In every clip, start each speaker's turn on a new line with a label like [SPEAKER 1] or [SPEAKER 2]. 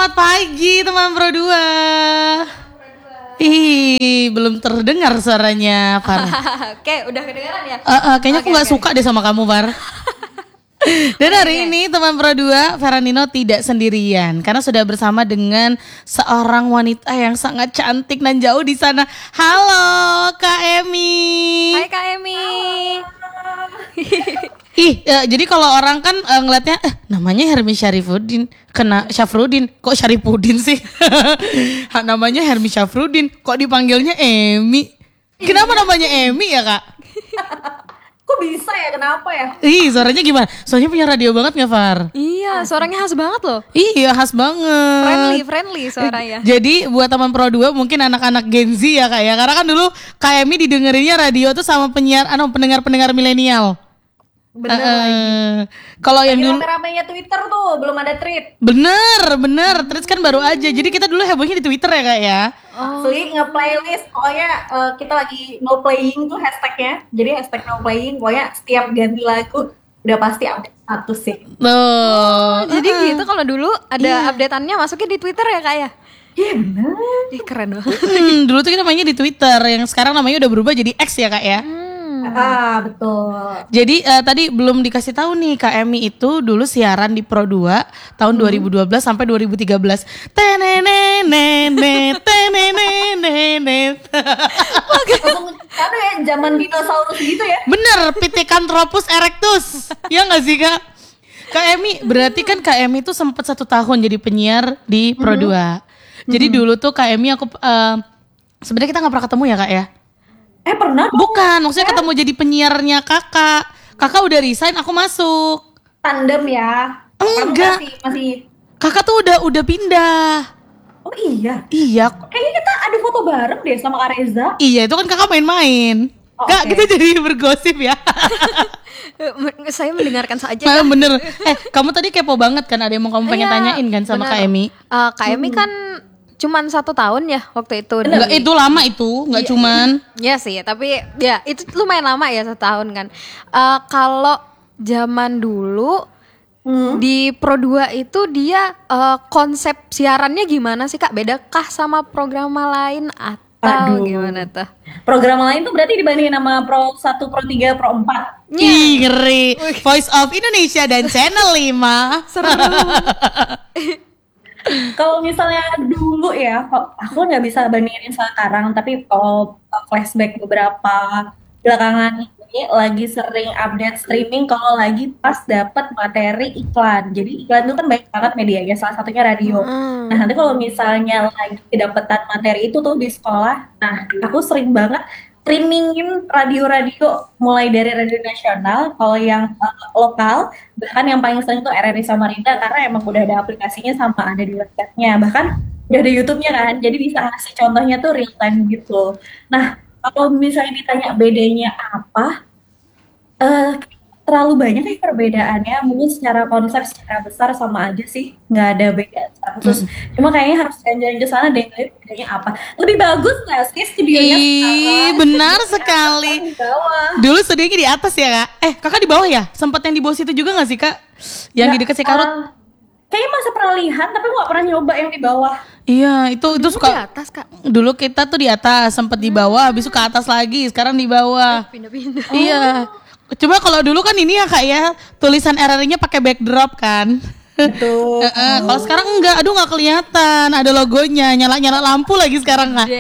[SPEAKER 1] Selamat pagi teman Pro 2. Ih, belum terdengar suaranya, Far.
[SPEAKER 2] Oke, udah kedengaran ya?
[SPEAKER 1] Kayaknya aku gak suka deh sama kamu, Far. Dan hari ini teman Pro 2, Feranino tidak sendirian karena sudah bersama dengan seorang wanita yang sangat cantik dan jauh di sana. Halo, Kak Emi.
[SPEAKER 2] Hai Kak Emi.
[SPEAKER 1] Jadi kalau orang kan ngeliatnya namanya Hermi Syarifuddin, kena Syafruddin, kok Syarifuddin sih? Namanya Hermi Syafruddin, kok dipanggilnya Emi? Kenapa namanya Emi ya, Kak?
[SPEAKER 3] Kok bisa ya? Kenapa ya?
[SPEAKER 1] Suaranya gimana? Soalnya punya radio banget gak, Far?
[SPEAKER 2] Iya, suaranya khas banget loh.
[SPEAKER 1] Iya, khas banget.
[SPEAKER 2] Friendly suaranya.
[SPEAKER 1] Jadi buat teman Pro 2 mungkin anak-anak Gen Z ya, Kak ya. Karena kan dulu Kak Emi didengerinnya radio tuh sama pendengar-pendengar milenial.
[SPEAKER 3] Bener lagi.
[SPEAKER 1] Kalau yang dulu
[SPEAKER 3] rame-ramenya Twitter tuh belum ada tweet.
[SPEAKER 1] Bener, tweet kan baru aja. Jadi kita dulu hebohnya di Twitter ya, Kak ya.
[SPEAKER 3] Asli nge-playlist, pokoknya kita lagi no playing tuh hashtagnya. Jadi hashtag no playing, pokoknya setiap ganti lagu udah pasti update status sih.
[SPEAKER 2] Jadi gitu kalau dulu ada updateannya masuknya di Twitter ya Kak ya?
[SPEAKER 3] Iya bener.
[SPEAKER 2] Ih keren banget.
[SPEAKER 1] Dulu tuh kita mainnya di Twitter, yang sekarang namanya udah berubah jadi X ya, Kak ya.
[SPEAKER 3] Betul.
[SPEAKER 1] Jadi tadi belum dikasih tahu nih, Kak Emi itu dulu siaran di Pro 2 tahun 2012 sampai 2013.
[SPEAKER 3] Ada ya zaman dinosaurus gitu ya.
[SPEAKER 1] Bener, Pithecanthropus erectus. Ya nggak sih, Kak? Kak Emi, berarti kan Kak Emi tuh sempat 1 tahun jadi penyiar di Pro 2. Jadi dulu tuh Kak Emi aku sebenarnya kita nggak pernah ketemu ya, Kak ya?
[SPEAKER 3] Pernah dong.
[SPEAKER 1] Bukan, maksudnya ketemu jadi penyiarnya kakak. Kakak udah resign, aku masuk.
[SPEAKER 3] Tandem ya.
[SPEAKER 1] Enggak.
[SPEAKER 3] Masih.
[SPEAKER 1] Kakak tuh udah pindah.
[SPEAKER 3] Oh iya.
[SPEAKER 1] Iya.
[SPEAKER 3] Kayaknya kita ada foto bareng deh sama Kak Reza.
[SPEAKER 1] Iya, itu kan kakak main-main. Kak, kita jadi bergosip ya.
[SPEAKER 2] Saya mendengarkan saja.
[SPEAKER 1] Nah, bener. Kamu tadi kepo banget kan, ada yang mau kamu pengen tanyain kan sama Kak Emi?
[SPEAKER 2] Kak Emi kan cuman 1 tahun ya waktu itu.
[SPEAKER 1] Enggak, itu lama itu, enggak cuman.
[SPEAKER 2] Iya sih, tapi ya itu lumayan lama ya 1 tahun kan. Kalau zaman dulu di Pro 2 itu dia konsep siarannya gimana sih Kak? Bedakah sama program lain atau gimana tuh?
[SPEAKER 3] Program lain tuh berarti dibandingin sama Pro 1, Pro 3, Pro 4.
[SPEAKER 1] Ih, ngeri. Voice of Indonesia dan Channel 5.
[SPEAKER 2] Seru.
[SPEAKER 3] Kalau misalnya dulu ya, aku nggak bisa bandingin sekarang, tapi kalau flashback beberapa belakangan ini lagi sering update streaming kalau lagi pas dapat materi iklan. Jadi iklan itu kan banyak banget medianya, salah satunya radio. Nah nanti kalau misalnya lagi dapetan materi itu tuh di sekolah, nah aku sering banget streamingin radio-radio mulai dari radio nasional, kalau yang lokal bahkan yang paling sering itu RRI Samarinda karena emang udah ada aplikasinya sama ada di websitenya, bahkan udah ada YouTube-nya kan, jadi bisa ngasih contohnya tuh real time gitu. Nah kalau misalnya ditanya bedanya apa, terlalu banyak sih perbedaannya. Mungkin secara konsep, secara besar sama aja sih, nggak ada beda secara khusus. Cuma kayaknya harus jalan-jalan ke sana deh, bedanya apa. Lebih bagus nggak sih studionya sekarang?
[SPEAKER 1] Benar sekali. Dulu studionya di atas ya, Kak? Kakak di bawah ya? Sempat yang di bawah situ juga nggak sih, Kak? Yang di dekat Cikarut?
[SPEAKER 3] Kayaknya masa pernah lihat, tapi nggak pernah nyoba yang di bawah.
[SPEAKER 1] Iya, itu suka
[SPEAKER 2] di atas, Kak.
[SPEAKER 1] Dulu kita tuh di atas, sempat di bawah, habis itu ke atas lagi, sekarang di bawah.
[SPEAKER 2] Pindah-pindah.
[SPEAKER 1] Iya. Cuma kalau dulu kan ini ya, Kak ya, tulisan RRI-nya pakai backdrop kan.
[SPEAKER 3] Betul.
[SPEAKER 1] Kalau sekarang enggak, aduh nggak kelihatan, ada logonya, nyala lampu lagi sekarang, Kak.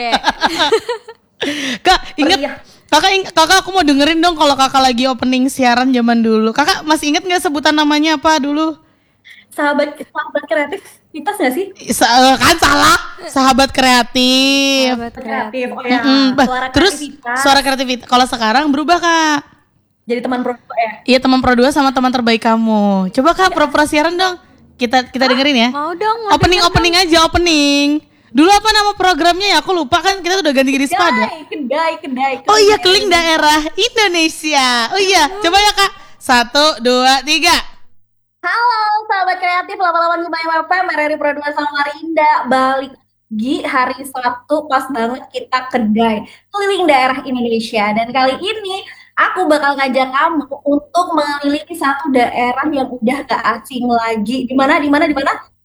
[SPEAKER 1] Kak, inget? Kakak aku mau dengerin dong kalau Kakak lagi opening siaran zaman dulu. Kakak masih inget nggak sebutan namanya apa dulu?
[SPEAKER 3] Sahabat kreatif, mitos nggak sih?
[SPEAKER 1] Kan salah, sahabat kreatif.
[SPEAKER 3] Oh ya,
[SPEAKER 1] Suara kreativitas. Kalau sekarang berubah, Kak.
[SPEAKER 3] Jadi teman Pro 2 ya?
[SPEAKER 1] Iya, teman Pro 2 sama teman terbaik kamu. Coba Kak pura-pura siaran dong. Kita dengerin ya.
[SPEAKER 2] Mau dong.
[SPEAKER 1] Opening aja. Dulu apa nama programnya ya? Aku lupa kan, kita udah ganti Pada.
[SPEAKER 3] Kedai.
[SPEAKER 1] Oh iya, Keling Daerah Indonesia. Oh iya, coba ya Kak. 1, 2, 3.
[SPEAKER 3] Halo sahabat kreatif 88,5 FM, RRI Pro 2 Samarinda. Balik lagi hari Sabtu, pas banget kita kedai keliling daerah Indonesia. Dan kali ini aku bakal ngajak kamu untuk mengelilingi satu daerah yang udah gak asing lagi. Di mana?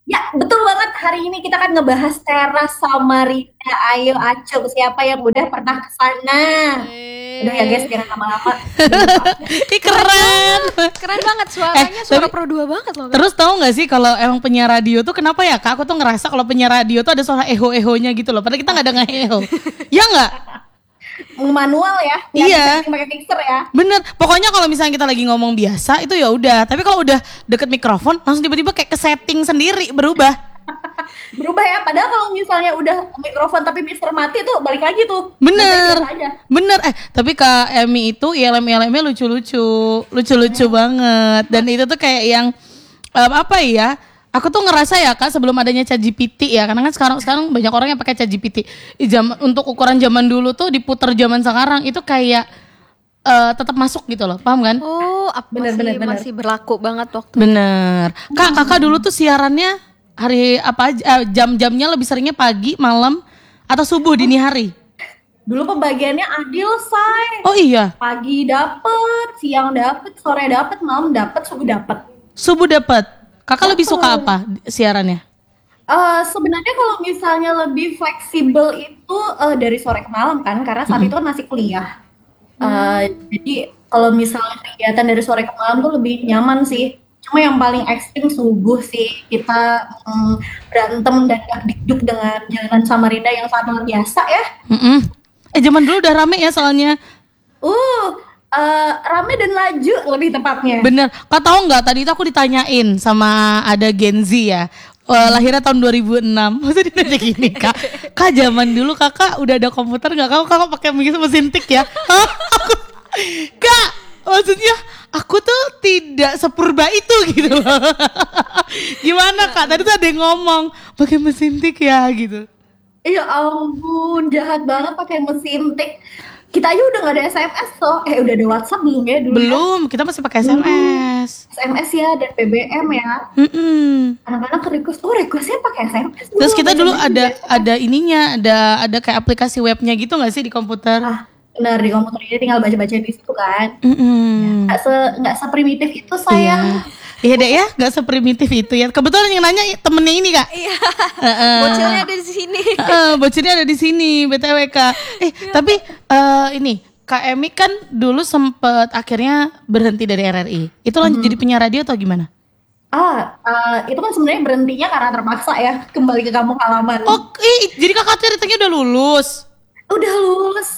[SPEAKER 3] Ya, betul banget. Hari ini kita kan ngebahas teras Samarinda. Ayo, Acung, siapa yang udah pernah ke sana? Udah ya guys, jangan lama-lama.
[SPEAKER 1] Ih keren.
[SPEAKER 2] Keren banget
[SPEAKER 1] Eh,
[SPEAKER 2] suaranya, suara
[SPEAKER 1] tapi-
[SPEAKER 2] Pro 2 banget loh. Kak.
[SPEAKER 1] Terus tahu nggak sih kalau emang penyiar radio tuh kenapa ya Kak? Aku tuh ngerasa kalau penyiar radio tuh ada suara eho-ehonya gitu loh. Padahal kita nggak ada ngeho. Ya nggak?
[SPEAKER 3] Manual ya, nggak
[SPEAKER 1] Iya.
[SPEAKER 3] bisa pakai mixer ya.
[SPEAKER 1] Bener. Pokoknya kalau misalnya kita lagi ngomong biasa itu ya udah. Tapi kalau udah deket mikrofon langsung tiba-tiba kayak ke setting sendiri berubah.
[SPEAKER 3] Berubah ya, padahal kalau misalnya udah mikrofon tapi mixer mati tuh balik lagi tuh.
[SPEAKER 1] Bener.
[SPEAKER 3] Biasa aja.
[SPEAKER 1] Bener. Tapi Kak Emi itu ILM-ILM-nya lucu-lucu. Lucu-lucu banget. Dan itu tuh kayak yang apa ya? Aku tuh ngerasa ya Kak sebelum adanya ChatGPT ya, karena kan sekarang banyak orang yang pakai ChatGPT. Untuk ukuran zaman dulu tuh diputer zaman sekarang itu kayak tetap masuk gitu loh, paham kan?
[SPEAKER 2] Oh,
[SPEAKER 3] Bener,
[SPEAKER 2] masih,
[SPEAKER 3] bener, bener.
[SPEAKER 2] masih berlaku banget waktu.
[SPEAKER 1] Bener. Kak, kakak dulu tuh siarannya hari apa aja? Jam-jamnya lebih seringnya pagi, malam, atau subuh dini hari?
[SPEAKER 3] Dulu pembagiannya adil, say.
[SPEAKER 1] Oh iya,
[SPEAKER 3] Pagi dapet, siang dapet, sore dapet, malam dapet, subuh dapet.
[SPEAKER 1] subuh dapat. Kakak lebih suka apa siarannya?
[SPEAKER 3] Sebenarnya kalau misalnya lebih fleksibel itu dari sore ke malam kan, karena saat itu kan masih kuliah. Jadi kalau misalnya kegiatan dari sore ke malam tuh lebih nyaman sih. Cuma yang paling ekstrim subuh sih, kita berantem dan dikduk dengan jalanan Samarinda yang sangat luar biasa ya.
[SPEAKER 1] Mm-mm. Zaman dulu udah rame ya soalnya.
[SPEAKER 3] Rame dan laju lebih tepatnya.
[SPEAKER 1] Bener. Kak tahu nggak tadi itu aku ditanyain sama ada Gen Z ya. Lahirnya tahun 2006. Maksudnya dia nanya gini Kak. Kak zaman dulu kakak udah ada komputer nggak? Kakak pakai mesin tik ya? Hah? Kak, maksudnya aku tuh tidak sepurba itu gitu loh. Gimana Kak? Tadi tuh ada yang ngomong pakai mesin tik ya gitu.
[SPEAKER 3] Ya ampun, jahat banget pakai mesin tik. Kita aja udah gak ada SMS tuh. Udah ada WhatsApp belum ya dulu?
[SPEAKER 1] Belum, kita masih pakai SMS.
[SPEAKER 3] SMS ya dan BBM ya.
[SPEAKER 1] Mm-mm.
[SPEAKER 3] Anak-anak requestnya pakai SMS.
[SPEAKER 1] Terus kita dulu
[SPEAKER 3] Biasanya
[SPEAKER 1] ada ininya, ada kayak aplikasi webnya gitu nggak sih di komputer?
[SPEAKER 3] benar di komputer ini tinggal baca-baca di situ kan.
[SPEAKER 1] Mm-mm.
[SPEAKER 3] Nggak seprimitif itu sayang.
[SPEAKER 1] Iya deh ya, nggak seprimitif itu ya. Kebetulan yang nanya temennya ini Kak.
[SPEAKER 2] Iya.
[SPEAKER 1] Heeh.
[SPEAKER 2] Bocilnya ada di sini.
[SPEAKER 1] Bocilnya ada di sini, BTW Kak. Tapi ini Kak Emi kan dulu sempet akhirnya berhenti dari RRI. Itu lanjut jadi penyiar radio atau gimana?
[SPEAKER 3] Itu kan sebenarnya berhentinya karena terpaksa ya kembali ke kampung halaman.
[SPEAKER 1] Oh, jadi kakak ceritanya udah lulus.
[SPEAKER 3] Udah lulus,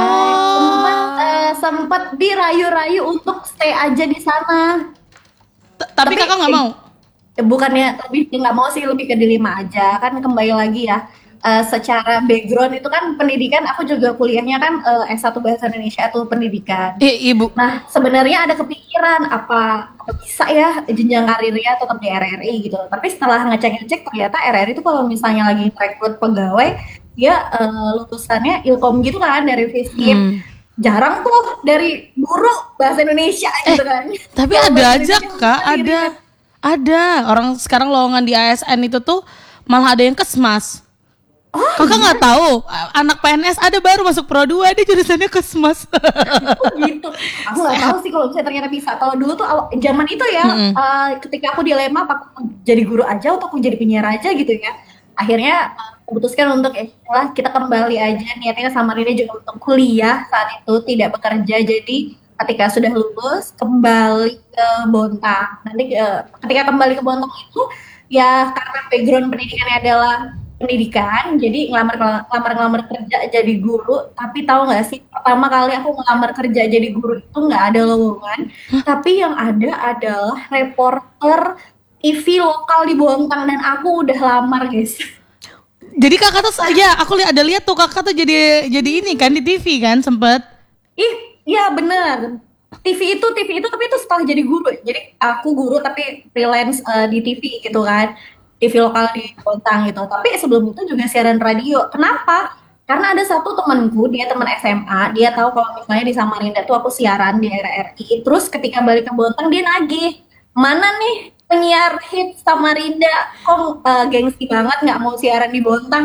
[SPEAKER 3] sempat dirayu-rayu untuk stay aja di sana.
[SPEAKER 1] Tapi kakak nggak mau?
[SPEAKER 3] Bukannya lebih nggak mau sih, lebih ke dilema aja kan. Kembali lagi ya, secara background itu kan pendidikan, aku juga kuliahnya kan S1 Bahasa Indonesia atau pendidikan.
[SPEAKER 1] Ibu.
[SPEAKER 3] Nah sebenarnya ada kepikiran apa bisa ya jenjang karirnya tetap di RRI gitu. Tapi setelah ngecek-ngecek ternyata RRI itu kalau misalnya lagi rekrut pegawai, dia lulusannya Ilkom gitu kan, dari FISIP. Jarang tuh dari guru bahasa Indonesia gitu kan.
[SPEAKER 1] Tapi
[SPEAKER 3] Kalau
[SPEAKER 1] ada
[SPEAKER 3] bahasa
[SPEAKER 1] aja
[SPEAKER 3] Indonesia
[SPEAKER 1] Kak,
[SPEAKER 3] sendiri.
[SPEAKER 1] ada orang sekarang lowongan di ASN itu tuh malah ada yang kesmas. Kakak nggak tahu, anak PNS ada baru masuk Pro 2 dia jurusannya kesmas.
[SPEAKER 3] Oh gitu. Aku nggak tahu sih kalau misalnya ternyata bisa. Kalau dulu tuh zaman itu ya, ketika aku dilema apa aku jadi guru aja atau aku jadi penyiar aja gitu ya. Akhirnya memutuskan untuk lah kita kembali aja, niatnya Samarinda juga untuk kuliah saat itu, tidak bekerja. Jadi ketika sudah lulus kembali ke Bontang. Nanti ketika kembali ke Bontang itu ya karena background pendidikannya adalah pendidikan, jadi ngelamar kerja jadi guru. Tapi tahu nggak sih, pertama kali aku ngelamar kerja jadi guru itu nggak ada lowongan, tapi yang ada adalah reporter TV lokal di Bontang dan aku udah lamar guys.
[SPEAKER 1] Jadi kakak tuh, ya aku ada lihat tuh kakak tuh jadi ini kan di TV kan sempet.
[SPEAKER 3] Iya bener. TV itu tapi itu setelah jadi guru. Jadi aku guru tapi freelance di TV gitu kan. TV lokal di Bontang gitu. Tapi sebelum itu juga siaran radio. Kenapa? Karena ada satu temanku, dia teman SMA, dia tahu kalau misalnya di Samarinda tuh aku siaran di RRI. Terus ketika balik ke Bontang dia nagih, mana nih penyiar hit Samarinda, kok gengsi banget nggak mau siaran di Bontang.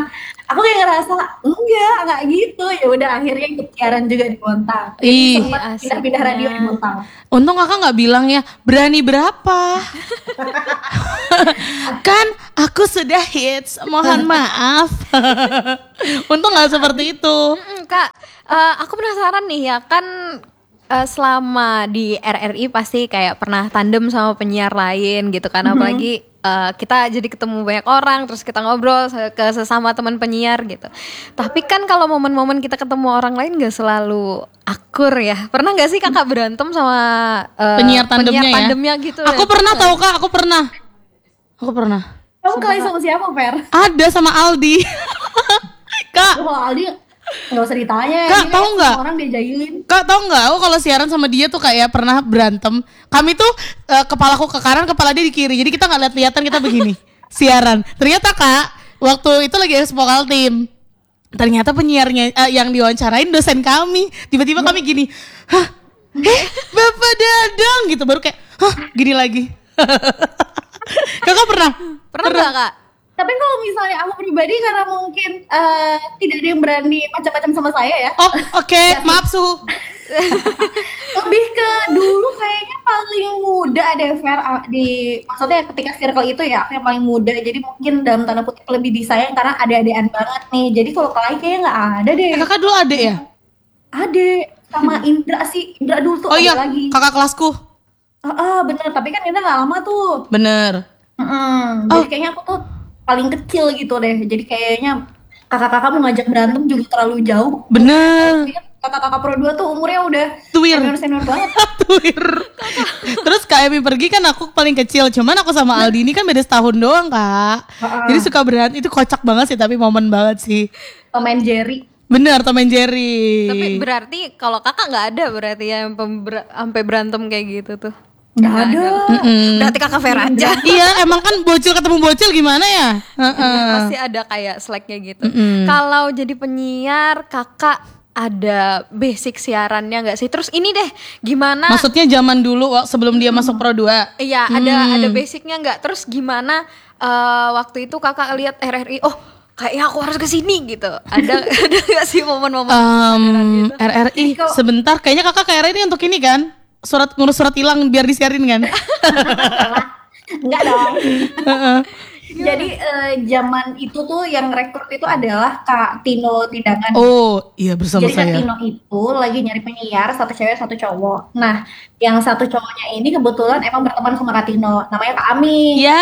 [SPEAKER 3] Aku kayak ngerasa enggak gitu. Ya udah akhirnya ikut siaran juga di Montang.
[SPEAKER 1] Ih,
[SPEAKER 3] Sempat
[SPEAKER 2] asiknya.
[SPEAKER 3] pindah-pindah radio di Montang.
[SPEAKER 1] untung kakak nggak bilang ya berani berapa. Kan aku sudah hits, mohon maaf. Untung nggak seperti itu.
[SPEAKER 2] Kak, aku penasaran nih ya kan selama di RRI pasti kayak pernah tandem sama penyiar lain gitu kan, apalagi kita jadi ketemu banyak orang terus kita ngobrol ke sesama teman penyiar gitu. Tapi kan kalau momen-momen kita ketemu orang lain gak selalu akur ya. Pernah gak sih kakak berantem sama
[SPEAKER 1] Penyiar tandemnya ya?
[SPEAKER 2] tandemnya gitu?
[SPEAKER 1] Aku
[SPEAKER 2] ya?
[SPEAKER 1] pernah tahu kak, aku pernah.
[SPEAKER 3] Kamu kali sama siapa, Fer?
[SPEAKER 1] Ada sama Aldi. Kak,
[SPEAKER 3] Kalau Aldi nggak usah ditanya.
[SPEAKER 1] Kak,
[SPEAKER 3] Ini
[SPEAKER 1] tahu
[SPEAKER 3] kayak
[SPEAKER 1] nggak?
[SPEAKER 3] semua orang dia jahilin.
[SPEAKER 1] Kak tahu nggak? Aku kalau siaran sama dia tuh kayak pernah berantem. Kami tuh kepalaku ke kanan, kepala dia di kiri. Jadi kita nggak lihat-lihatan, kita begini siaran. Ternyata kak, waktu itu lagi vokal tim. Ternyata penyiarnya yang diwawancarain dosen kami. Tiba-tiba kami gini, hah, Bapak Dadang gitu. Baru kayak, hah, gini lagi. Kakak pernah?
[SPEAKER 2] Pernah nggak kak?
[SPEAKER 3] Tapi kalau misalnya aku pribadi karena mungkin tidak ada yang berani macam-macam sama saya ya.
[SPEAKER 1] Oh, oke, maaf suhu.
[SPEAKER 3] Lebih ke dulu kayaknya paling muda deh Fer maksudnya ketika circle itu ya aku yang paling muda, jadi mungkin dalam tanda kutip lebih disayang karena ada-adaan banget nih. Jadi kalau kalian kayaknya nggak ada deh.
[SPEAKER 1] Kakak dulu adek ya?
[SPEAKER 3] Ada sama Indra sih. Indra dulu tuh
[SPEAKER 1] Oh iya,
[SPEAKER 3] ada lagi.
[SPEAKER 1] kakak kelasku.
[SPEAKER 3] Bener, tapi kan Indra nggak lama tuh.
[SPEAKER 1] Bener.
[SPEAKER 3] Jadi kayaknya aku tuh paling kecil gitu deh. Jadi kayaknya kakak-kakak mau ngajak berantem juga terlalu jauh.
[SPEAKER 1] Bener.
[SPEAKER 3] Kakak-kakak Pro 2 tuh umurnya udah
[SPEAKER 1] Tuir.
[SPEAKER 3] senior banget.
[SPEAKER 1] Tuir. Terus Kak Emi pergi kan aku paling kecil. Cuman aku sama Aldi ini kan beda setahun doang kak. Jadi suka berantem. Itu kocak banget sih, tapi momen banget sih.
[SPEAKER 3] Tom and Jerry.
[SPEAKER 1] Bener, Tom and Jerry.
[SPEAKER 2] Tapi berarti kalau kakak nggak ada berarti ya yang sampai berantem kayak gitu tuh.
[SPEAKER 3] Nggak ada.
[SPEAKER 2] Berarti kakak fair aja.
[SPEAKER 1] Iya, emang kan bocil ketemu bocil gimana ya?
[SPEAKER 2] Pasti ada kayak slacknya gitu. Kalau jadi penyiar kakak ada basic siarannya nggak sih? Terus ini deh gimana?
[SPEAKER 1] Maksudnya zaman dulu sebelum dia masuk Pro 2.
[SPEAKER 2] Iya ada basicnya nggak? Terus gimana waktu itu kakak lihat RRI? Oh kayaknya aku harus kesini gitu. Ada nggak sih momen-momen siaran gitu?
[SPEAKER 1] RRI sebentar, kayaknya kakak ke RRI untuk ini kan? Ngurus surat hilang biar disiarin kan?
[SPEAKER 3] Enggak dong. Jadi zaman itu tuh yang rekrut itu adalah Kak Tino Tindakan.
[SPEAKER 1] Oh iya, bersama
[SPEAKER 3] Jadi Kak
[SPEAKER 1] saya.
[SPEAKER 3] Tino itu lagi nyari penyiar, satu cewek satu cowok. Nah, yang satu cowoknya ini kebetulan emang berteman sama Kak Tino, namanya Kak Ami.
[SPEAKER 1] Ya.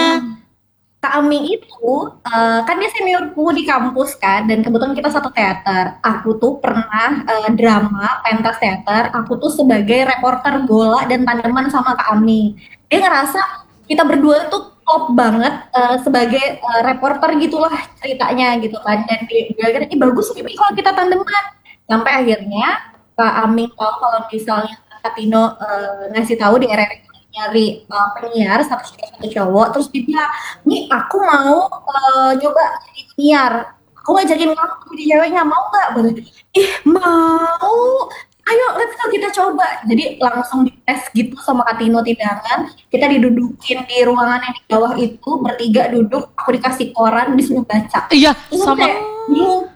[SPEAKER 3] Kak Ami itu kan dia seniorku di kampus kan, dan kebetulan kita satu teater. Aku tuh pernah drama pentas teater. Aku tuh sebagai reporter bola dan tandeman sama Kak Ami. Dia ngerasa kita berdua tuh klop banget sebagai reporter gitulah ceritanya gitu kan. Dan dia kira ini bagus nih kalau kita tandeman. Sampai akhirnya Kak Ami tahu kalau misalnya Kak Tino ngasih tahu di RRI nyari penyiar satu cewek satu cowok, terus dia bilang, nih aku mau nyoba jadi penyiar, aku ngajakin kamu jadi ceweknya, mau nggak? Ih mau, ayo let's go kita coba. Jadi langsung dites gitu sama Kak Tino Tindakan, kita didudukin di ruangan yang di bawah itu, bertiga duduk, aku dikasih koran, disuruh baca.
[SPEAKER 1] Iya,
[SPEAKER 3] Terus aku
[SPEAKER 1] sama.
[SPEAKER 3] kayak bingung,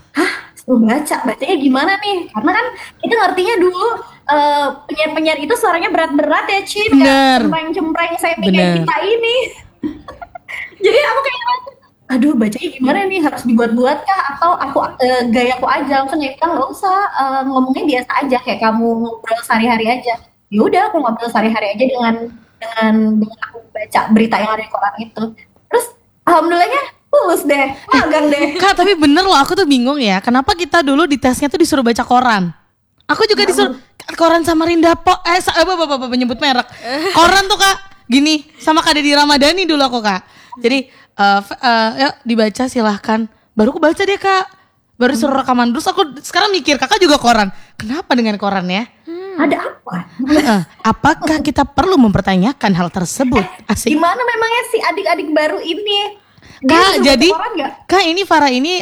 [SPEAKER 3] bacanya gimana nih? Karena kan kita ngertinya dulu penyiar-penyiar itu suaranya berat-berat ya, Cin.
[SPEAKER 1] Bener.
[SPEAKER 3] Cempreng-cempreng saya
[SPEAKER 1] Bener.
[SPEAKER 3] kita ini. Jadi aku kayak ngerasa, aduh bacanya gimana nih? Harus dibuat-buat kah? Atau aku gayaku aja? Langsung ya nggak usah, ngomongnya biasa aja kayak kamu ngobrol sehari-hari aja. Ya udah aku ngobrol sehari-hari aja dengan aku baca berita yang ada di koran itu. Terus alhamdulillahnya lulus deh, magang deh.
[SPEAKER 1] Kak, tapi bener loh, aku tuh bingung ya. Kenapa kita dulu di tesnya tuh disuruh baca koran? Aku juga disuruh koran Samarinda apa menyebut merek. Koran tuh kak, gini sama Kak Dedi Ramadhani dulu aku kak. Jadi yuk dibaca silahkan. Baru aku baca deh kak. Baru suruh rekaman. Terus aku sekarang mikir, kakak juga koran. Kenapa dengan koran ya?
[SPEAKER 3] Ada apa?
[SPEAKER 1] Apakah kita perlu mempertanyakan hal tersebut? Asik.
[SPEAKER 3] Gimana memangnya si adik-adik baru ini? Dia
[SPEAKER 1] Kak,
[SPEAKER 3] bisa
[SPEAKER 1] jadi
[SPEAKER 3] baca koran nggak?
[SPEAKER 1] Kak ini Farah ini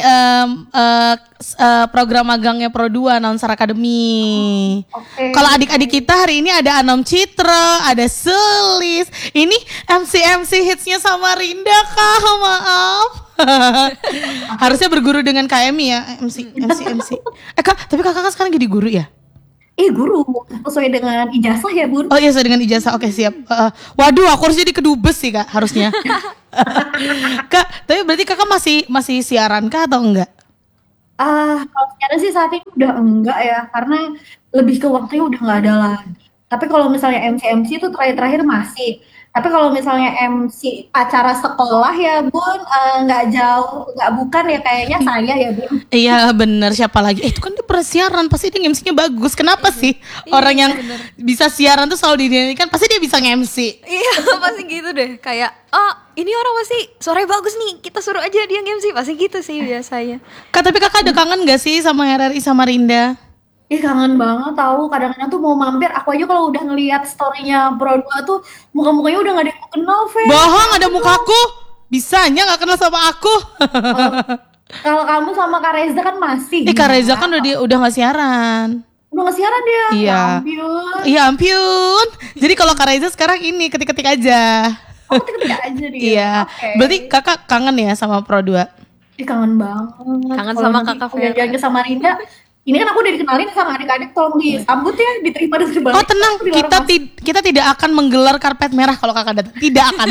[SPEAKER 1] program magangnya Pro 2 Announcer Academy.
[SPEAKER 3] Oke.
[SPEAKER 1] Kalau adik-adik kita hari ini ada Anom Citra, ada Sulis. Ini MC hitsnya Samarinda Kak, maaf. Harusnya berguru dengan KMI ya, MC. Kak, tapi kakak kan sekarang jadi guru ya?
[SPEAKER 3] Guru sesuai dengan ijazah ya Bun.
[SPEAKER 1] Oh iya, sesuai dengan ijazah. Oke, siap. Waduh, aku harus jadi kedubes sih kak, harusnya. Kak, tapi berarti kakak masih siaran kah atau enggak?
[SPEAKER 3] Kalau sekarang sih saat ini udah enggak ya, karena lebih ke waktunya udah nggak ada lagi. Tapi kalau misalnya MC itu terakhir masih. Tapi kalau misalnya MC acara sekolah ya Bun, nggak jauh, nggak bukan ya kayaknya saya ya Bun.
[SPEAKER 1] Iya bener, siapa lagi? Itu kan dia pernah siaran, pasti dia MC-nya bagus. Kenapa sih orang yang bisa siaran tuh selalu dinyanyikan, pasti dia bisa nge-MC?
[SPEAKER 2] Iya pasti gitu deh. Kayak ini orang pasti suaranya bagus nih, kita suruh aja dia nge-MC. Pasti gitu sih biasanya.
[SPEAKER 1] Kak, tapi kakak ada kangen gak sih sama RRI Samarinda?
[SPEAKER 3] Kangen banget tahu. Kadang-kadang tuh mau mampir, aku aja kalau udah ngelihat story-nya Pro2 tuh muka-mukanya udah gak ada yang aku kenal, Fer.
[SPEAKER 1] Bohong, ada mukaku. Bisanya gak kenal sama aku.
[SPEAKER 3] Kalau kamu sama Kak Reza kan masih.
[SPEAKER 1] Kak Reza kan udah gak siaran.
[SPEAKER 3] Udah gak siaran dia.
[SPEAKER 1] Iya. Iya ampun. Jadi kalau Kak Reza sekarang ini ketik-ketik aja.
[SPEAKER 3] Oh, ketik-ketik aja dia.
[SPEAKER 1] Iya.
[SPEAKER 3] Okay.
[SPEAKER 1] Berarti kakak kangen ya sama Pro2?
[SPEAKER 3] Kangen banget.
[SPEAKER 2] Kangen sama kakak Fer.
[SPEAKER 3] Jalan ke Samarinda. Ini kan aku udah dikenalin sama adik-adik, tolong disambut ya, diterima dan terbalik.
[SPEAKER 1] Oh tenang, kita tidak akan menggelar karpet merah kalau kakak datang. Tidak akan.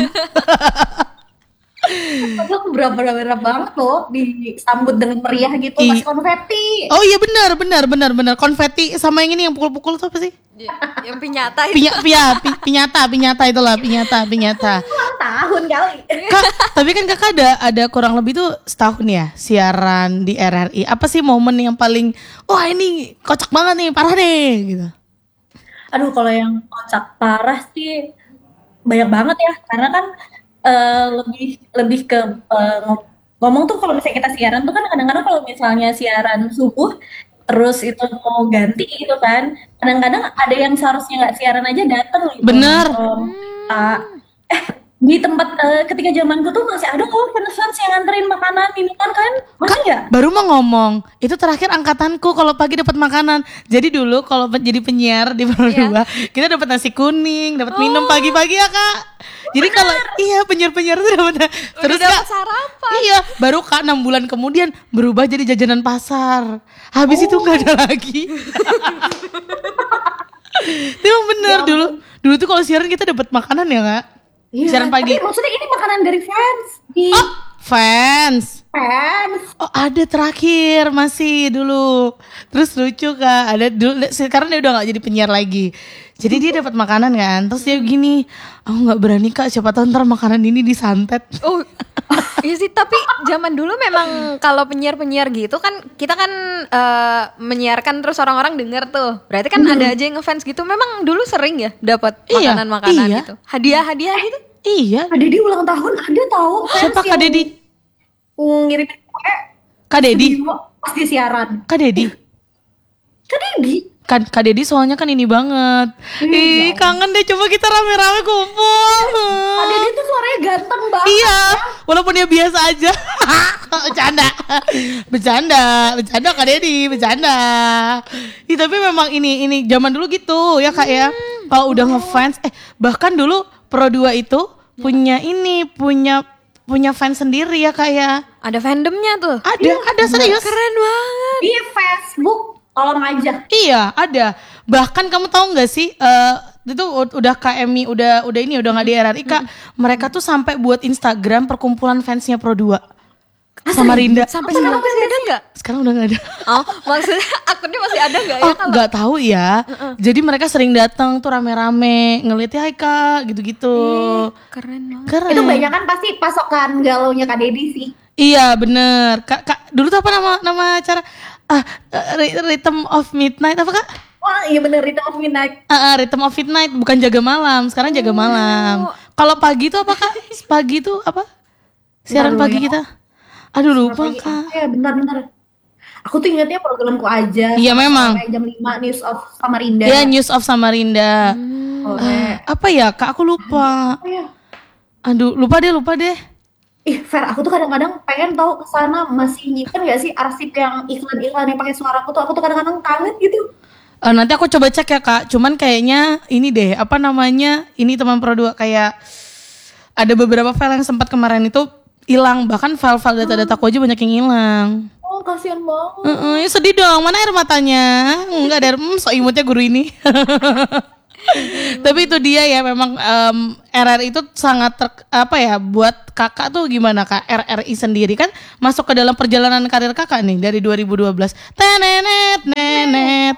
[SPEAKER 3] Aku berapa banget loh disambut dengan meriah gitu, pas konfeti.
[SPEAKER 1] Oh iya benar. Konfeti sama yang ini yang pukul-pukul tuh apa sih?
[SPEAKER 2] Yang pinyata itu.
[SPEAKER 1] Pinyata itulah, pinyata.
[SPEAKER 3] Tahun kali.
[SPEAKER 1] Kak, tapi kan kakak ada kurang lebih tuh setahun ya siaran di RRI. Apa sih momen yang paling, wah ini kocak banget nih, parah deh gitu?
[SPEAKER 3] Aduh, kalau yang kocak parah sih banyak banget ya, karena kan lebih ke ngomong tuh kalau misalnya kita siaran tuh kan kadang-kadang kalau misalnya siaran subuh terus itu mau ganti gitu kan, kadang-kadang ada yang seharusnya nggak siaran aja dateng gitu.
[SPEAKER 1] Bener.
[SPEAKER 3] Di tempat ketika zamanku tuh masih ada kok fans yang nganterin makanan minuman kan, masih ya?
[SPEAKER 1] Baru mau ngomong, itu terakhir angkatanku kalau pagi dapat makanan. Jadi dulu kalau jadi penyiar di Pro2, kita dapat nasi kuning, dapat minum pagi-pagi ya kak. Jadi kalau penyiar-penyiar itu dapat terus
[SPEAKER 2] dapat sarapan.
[SPEAKER 1] Iya, baru kak 6 bulan kemudian berubah jadi jajanan pasar. Habis itu nggak ada lagi. Itu emang bener dulu tuh kalau siaran kita dapat makanan ya kak.
[SPEAKER 3] Iya,
[SPEAKER 1] siaran pagi.
[SPEAKER 3] Tapi maksudnya ini makanan dari fans.
[SPEAKER 1] Fans. Oh ada terakhir masih dulu. Terus lucu kak, ada dulu sekarang dia udah nggak jadi penyiar lagi. Jadi dia dapat makanan kan, terus dia gini, aku nggak berani kak, siapa tahu ntar makanan ini disantet.
[SPEAKER 2] Oh iya sih, tapi zaman dulu memang kalau penyiar-penyiar gitu kan kita kan menyiarkan terus orang-orang denger tuh. Berarti kan ada aja yang ngefans gitu. Memang dulu sering ya dapat makanan-makanan gitu. Hadiah-hadiah gitu.
[SPEAKER 1] Iya.
[SPEAKER 3] Kak Dedi ulang tahun ada tahu.
[SPEAKER 1] Siapa Kak Dedi?
[SPEAKER 3] Ngirim kue.
[SPEAKER 1] Kak Dedi.
[SPEAKER 3] Pas di siaran.
[SPEAKER 1] Kak Dedi. Kak Dedi soalnya kan ini banget. Kangen deh, coba kita rame-rame kumpul.
[SPEAKER 3] Kak Dedi tuh suaranya ganteng banget.
[SPEAKER 1] Iya, walaupun dia biasa aja. Bercanda Kak Dedi, bercanda. Tapi memang ini zaman dulu gitu ya kak ya. Kalau udah ngefans, bahkan dulu Pro2 itu punya fans sendiri ya kak ya.
[SPEAKER 2] Ada fandomnya tuh.
[SPEAKER 1] Ada serius.
[SPEAKER 2] Keren banget.
[SPEAKER 3] Di Facebook. Tolong aja.
[SPEAKER 1] Iya ada. Bahkan kamu tahu nggak sih itu udah KMI udah nggak di RRI kak. Mereka tuh sampai buat Instagram perkumpulan fansnya Pro2 Samarinda.
[SPEAKER 2] Sampai sekarang masih ada nggak?
[SPEAKER 1] Sekarang udah nggak ada.
[SPEAKER 2] Oh maksudnya akunnya masih ada nggak ya?
[SPEAKER 1] Nggak tahu ya. Jadi mereka sering datang tuh rame-rame ngeliatnya hai kak gitu-gitu.
[SPEAKER 2] Keren banget.
[SPEAKER 1] Keren.
[SPEAKER 3] Itu banyak kan pasti pasokan galaunya Kak Dedi sih.
[SPEAKER 1] Iya bener kak dulu tuh apa nama acara Rhythm of Midnight apa kak?
[SPEAKER 3] Wah iya bener, Rhythm of Midnight.
[SPEAKER 1] Rhythm of Midnight bukan jaga malam, sekarang jaga malam. Kalau pagi tuh apa kak? Pagi tuh apa? Siaran pagi kita. Aduh lupa kak.
[SPEAKER 3] Ya bentar. Aku tuh ingatnya programku aja.
[SPEAKER 1] Iya memang.
[SPEAKER 3] Jam 5 News of Samarinda.
[SPEAKER 1] Iya News of Samarinda. Apa ya kak? Aku lupa. Aduh lupa deh.
[SPEAKER 3] Fer, aku tuh kadang-kadang pengen tahu kesana masih nyimpen gak sih arsip yang iklan-iklan yang pakai suaraku tuh. Aku tuh kadang-kadang kangen gitu.
[SPEAKER 1] Nanti aku coba cek ya kak. Cuman kayaknya ini deh, apa namanya? Ini teman Pro2 kayak ada beberapa file yang sempat kemarin itu hilang, bahkan file-file data-dataku aja banyak yang hilang.
[SPEAKER 3] Oh, kasihan banget.
[SPEAKER 1] Ya sedih dong, mana air matanya? Enggak ada, so imutnya guru ini. Tapi itu dia ya, memang RRI itu sangat buat kakak tuh gimana kak? RRI sendiri kan masuk ke dalam perjalanan karir kakak nih dari 2012. Tenenet, nenet.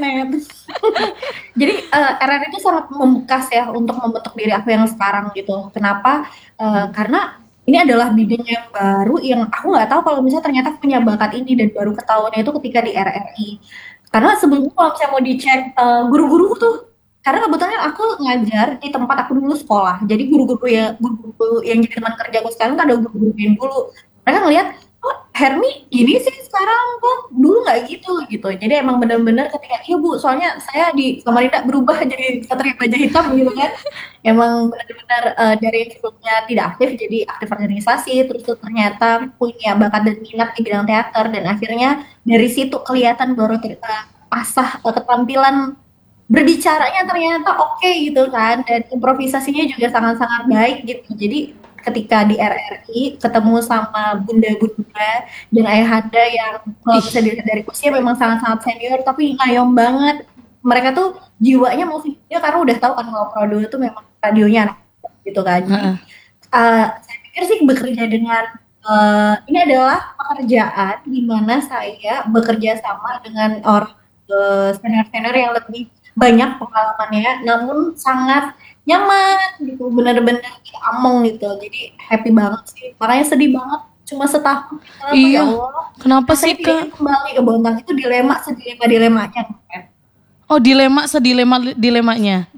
[SPEAKER 3] Jadi RRI itu sangat membekas ya untuk membentuk diri aku yang sekarang gitu. Kenapa? Karena ini adalah bidang yang baru yang aku nggak tahu kalau misalnya ternyata punya bakat ini dan baru ketahuannya itu ketika di RRI. Karena sebelumnya kalau misalnya mau dicek guru-guru tuh, karena kebetulan aku ngajar di tempat aku dulu sekolah. Jadi guru-guru yang jadi teman kerja aku sekarang kan ada guru-guru yang dulu. Mereka ngeliat, oh Hermi gini sih sekarang kok, dulu nggak gitu. Jadi emang benar-benar ketika, iya Bu, soalnya saya di Samarinda berubah jadi satria baja hitam gitu kan. Emang benar-benar dari yang sebelumnya tidak aktif jadi aktif organisasi, terus tuh ternyata punya bakat dan minat di bidang teater, dan akhirnya dari situ kelihatan baru asah keterampilan berbicaranya ternyata oke gitu kan, dan improvisasinya juga sangat-sangat baik gitu. Jadi ketika di RRI ketemu sama bunda-bunda dan ayahanda yang kalau bisa dilihat dari usia memang sangat-sangat senior tapi ngayom banget. Mereka tuh jiwanya musiknya karena udah tahu kan kalau Prodo itu memang radionya anak gitu kan. Jadi saya pikir sih bekerja dengan ini adalah pekerjaan di mana saya bekerja sama dengan orang senior-senior yang lebih banyak pengalamannya, namun sangat nyaman gitu, benar-benar among gitu. Jadi happy banget sih, makanya sedih banget cuma setahun.
[SPEAKER 1] Iya.
[SPEAKER 3] Ya Allah,
[SPEAKER 1] Kenapa sih
[SPEAKER 3] saya
[SPEAKER 1] kak?
[SPEAKER 3] kembali ke Bontang itu dilema dilemanya kan.
[SPEAKER 1] Oh dilemanya.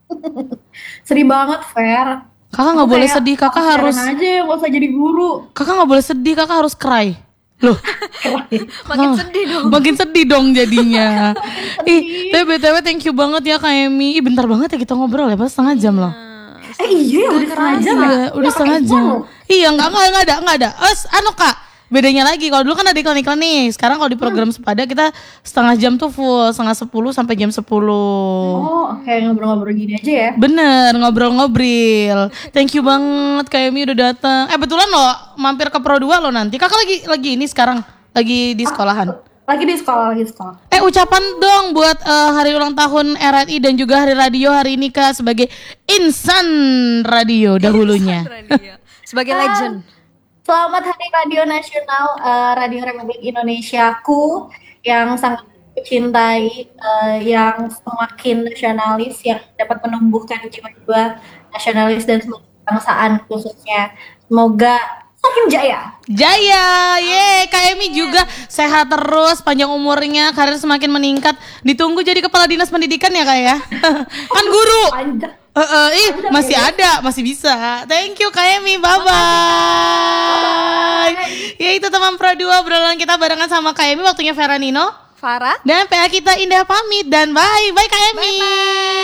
[SPEAKER 3] Sedih banget Fer.
[SPEAKER 1] Kakak nggak boleh sedih, kakak harus.
[SPEAKER 3] Aja nggak usah jadi guru.
[SPEAKER 1] Kakak nggak boleh sedih, kakak harus cry. Loh,
[SPEAKER 2] Makin sedih dong.
[SPEAKER 1] makin sedih dong jadinya. Tapi BTW thank you banget ya Kak Emi. Bentar banget ya kita ngobrol ya, pas setengah jam loh.
[SPEAKER 3] Iya udah setengah jam ya.
[SPEAKER 1] Udah setengah jam. Iya enggak ada. Kak, bedanya lagi kalau dulu kan ada iklan-iklan nih. Sekarang kalau di program Sepada kita setengah jam tuh full, setengah 10 sampai jam 10.
[SPEAKER 3] Oh oke, ngobrol-ngobrol gini aja ya.
[SPEAKER 1] Bener, ngobrol-ngobrol. Thank you banget Kak Emi udah datang. Betulan loh mampir ke Pro 2 lo nanti. Kakak lagi ini sekarang lagi di sekolahan.
[SPEAKER 3] Lagi di sekolah.
[SPEAKER 1] Ucapan dong buat hari ulang tahun RRI dan juga hari radio hari ini Kak sebagai insan radio dahulunya.
[SPEAKER 2] Sebagai legend.
[SPEAKER 3] Selamat Hari Radio Nasional, Radio Republik Indonesiaku yang sangat dicintai, yang semakin nasionalis, yang dapat menumbuhkan jiwa-jiwa nasionalis dan kebangsaan khususnya. Semoga semakin jaya.
[SPEAKER 1] Kak Emi juga sehat terus, panjang umurnya, karir semakin meningkat. Ditunggu jadi kepala dinas pendidikan ya Kak ya. Kan guru. Masih ada, masih bisa. Thank you Kak Emi, bye-bye. Ya itu teman Pro 2 obrolan kita barengan sama Kak Emi. Waktunya Vera Nino,
[SPEAKER 2] Farah
[SPEAKER 1] dan PA kita Indah pamit dan bye Kak Emi.
[SPEAKER 2] Bye.